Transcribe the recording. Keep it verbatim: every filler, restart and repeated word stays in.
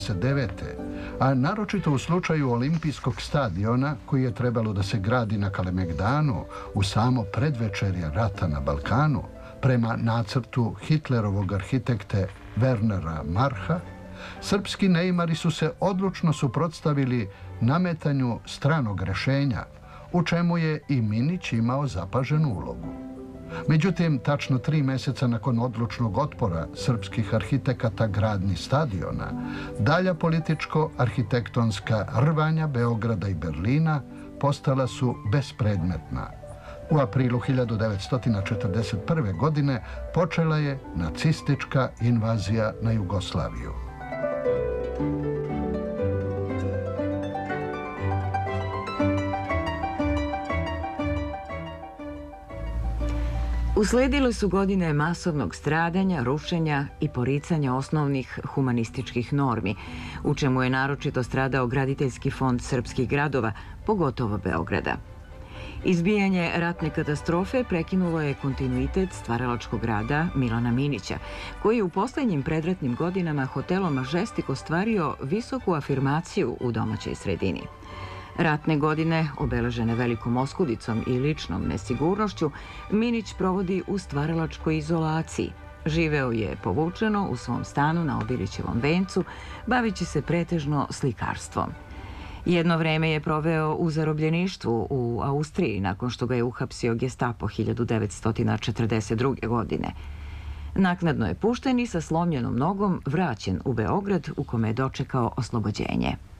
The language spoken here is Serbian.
devete. a naročito u slučaju olimpijskog stadiona koji je trebalo da se gradi na Kalemegdanu u samo predvečerje rata na Balkanu, prema nacrtu Hitlerovog arhitekte Wernera Marha, srpski neimari su se odlučno suprotstavili nametanju stranog rešenja, u čemu je i Minić imao zapaženu ulogu. Međutim, tačno tri meseca nakon odlučnog otpora srpskih arhitekata gradnji stadiona, dalja političko-arhitektonska rvanja Beograda i Berlina postala su bespredmetna. U aprilu hiljadu devetsto četrdeset prve. godine počela je nacistička invazija na Jugoslaviju. Usledile su godine masovnog stradanja, rušenja i poricanja osnovnih humanističkih normi, u čemu je naročito stradao graditeljski fond srpskih gradova, pogotovo Beograda. Izbijanje ratne katastrofe prekinulo je kontinuitet stvaralačkog rada Milana Minića, koji je u poslednjim predratnim godinama hotelom Mažestik ostvario visoku afirmaciju u domaćoj sredini. Ratne godine, obeležene velikom oskudicom i ličnom nesigurnošću, Minić provodi u stvaralačkoj izolaciji. Živeo je povučeno u svom stanu na Obilićevom vencu, bavići se pretežno slikarstvom. Jedno vreme je proveo u zarobljeništvu u Austriji nakon što ga je uhapsio Gestapo hiljadu devetsto četrdeset druge. godine. Naknadno je pušten i sa slomljenom nogom vraćen u Beograd u kome je dočekao oslobođenje.